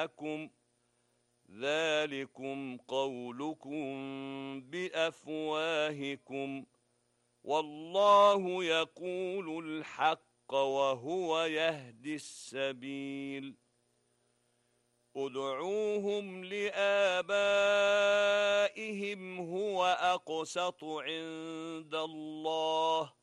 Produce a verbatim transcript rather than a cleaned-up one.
أبناءكم ذلكم قولكم بأفواهكم والله يقول الحق وهو يهدي السبيل ادعوهم لآبائهم هو أقسط عند الله